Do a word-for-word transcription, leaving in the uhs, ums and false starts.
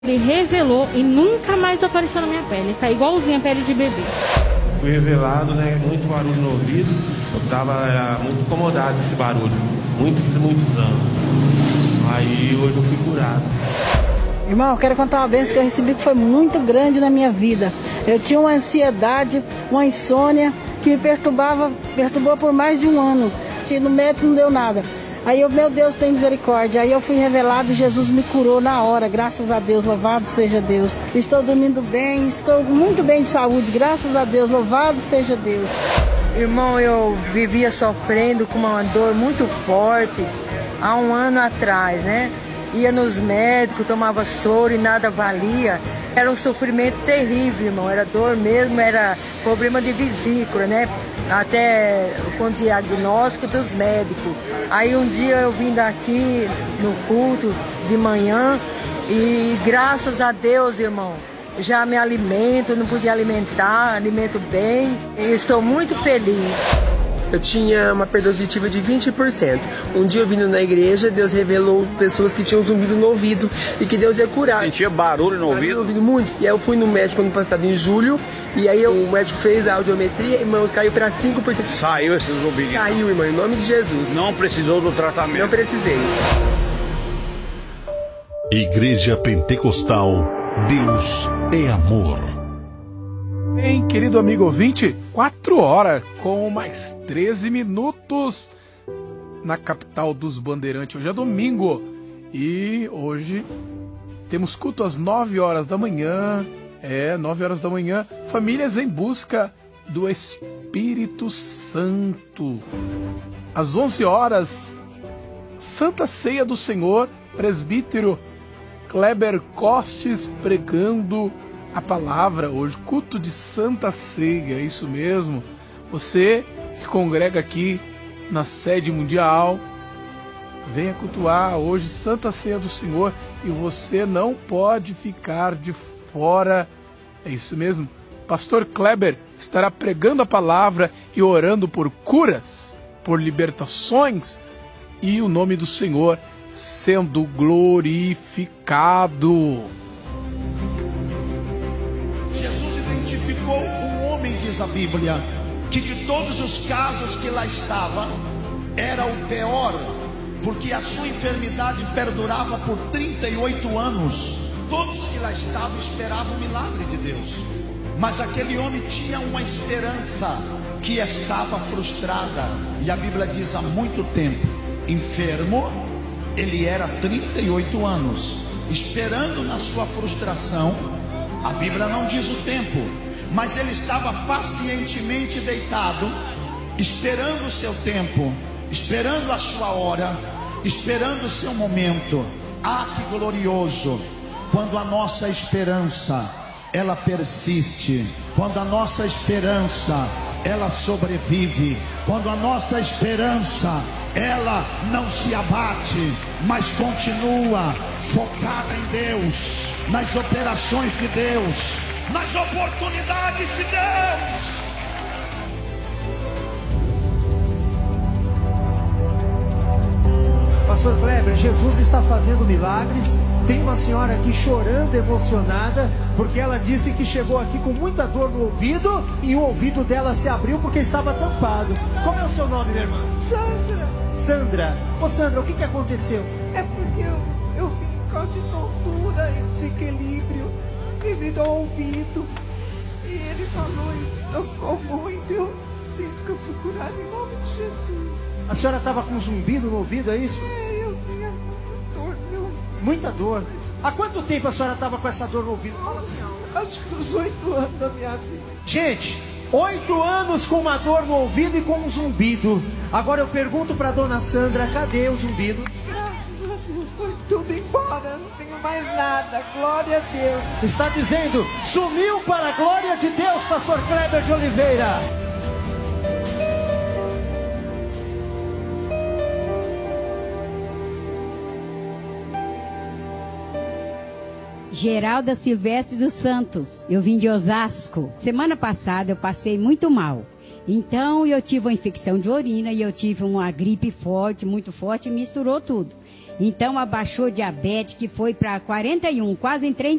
Ele revelou e nunca mais apareceu na minha pele. Tá igualzinho a pele de bebê. Fui revelado, né? Muito barulho no ouvido. Eu tava muito incomodado com esse barulho. Muitos e muitos anos. Aí hoje eu fui curado. Irmão, eu quero contar uma bênção que eu recebi que foi muito grande na minha vida. Eu tinha uma ansiedade, uma insônia que me perturbava, perturbou por mais de um ano. No médico não deu nada. Aí eu, meu Deus, tem misericórdia. Aí eu fui revelado e Jesus me curou na hora, graças a Deus, louvado seja Deus. Estou dormindo bem, estou muito bem de saúde, graças a Deus, louvado seja Deus. Irmão, eu vivia sofrendo com uma dor muito forte há um ano atrás, né? Ia nos médicos, tomava soro e nada valia. Era um sofrimento terrível, irmão. Era dor mesmo, era problema de vesícula, né? Até com o diagnóstico dos médicos. Aí um dia eu vim daqui no culto de manhã e graças a Deus, irmão, já me alimento, não podia alimentar, alimento bem e estou muito feliz. Eu tinha uma perda auditiva de vinte por cento. Um dia eu vindo na igreja, Deus revelou pessoas que tinham zumbido no ouvido e que Deus ia curar. Sentia barulho no ouvido? No ouvido muito. E aí eu fui no médico ano passado, em julho, e aí eu, o médico fez a audiometria, irmãos, caiu para cinco por cento. Saiu esse zumbido? Saiu, irmão, em nome de Jesus. Não precisou do tratamento? Não precisei. Igreja Pentecostal, Deus é amor. Bem, querido amigo ouvinte, quatro horas com mais treze minutos na capital dos Bandeirantes. Hoje é domingo e hoje temos culto às nove horas da manhã. É, nove horas da manhã, famílias em busca do Espírito Santo. Às onze horas, Santa Ceia do Senhor, presbítero Kleber Costes pregando a palavra hoje, culto de Santa Ceia, é isso mesmo. Você que congrega aqui na sede mundial, venha cultuar hoje Santa Ceia do Senhor e você não pode ficar de fora. É isso mesmo. Pastor Kleber estará pregando a palavra e orando por curas, por libertações e o nome do Senhor sendo glorificado. Identificou um homem, diz a Bíblia, que de todos os casos que lá estava, era o pior, porque a sua enfermidade perdurava por trinta e oito anos. Todos que lá estavam esperavam o milagre de Deus, mas aquele homem tinha uma esperança que estava frustrada. E a Bíblia diz há muito tempo, enfermo, ele era trinta e oito anos, esperando na sua frustração. A Bíblia não diz o tempo, mas ele estava pacientemente deitado, esperando o seu tempo, esperando a sua hora, esperando o seu momento. Ah, que glorioso quando a nossa esperança ela persiste, quando a nossa esperança ela sobrevive, quando a nossa esperança ela não se abate, mas continua focada em Deus, nas operações de Deus, nas oportunidades de Deus. Pastor Kleber, Jesus está fazendo milagres. Tem uma senhora aqui chorando, emocionada, porque ela disse que chegou aqui com muita dor no ouvido e o ouvido dela se abriu porque estava tampado. Como é o seu nome, minha irmã? Sandra. Sandra. Ô Sandra, o que, que aconteceu? É porque eu, eu vim por causa de tontura e desequilíbrio devido ao ouvido. E ele falou e tocou muito. Eu sinto que eu fui curada em nome de Jesus. A senhora estava com um zumbido no ouvido, é isso? É, eu tinha muita dor no ouvido. Muita dor? Há quanto tempo a senhora estava com essa dor no ouvido? Acho que uns oito anos da minha vida. Gente, oito anos com uma dor no ouvido e com um zumbido. Agora eu pergunto para dona Sandra, cadê o zumbido? Graças a Deus, foi tudo embora, não tenho mais nada, glória a Deus. Está dizendo, sumiu para a glória de Deus, pastor Kleber de Oliveira. Geralda Silvestre dos Santos, eu vim de Osasco. Semana passada eu passei muito mal Então, eu tive uma infecção de urina e eu tive uma gripe forte, muito forte, e misturou tudo. Então, abaixou diabetes, que foi para quarenta e um, quase em trinta